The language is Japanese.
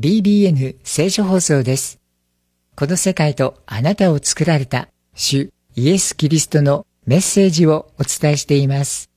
BBN 聖書放送です。この世界とあなたを作られた主イエス・キリストのメッセージをお伝えしています。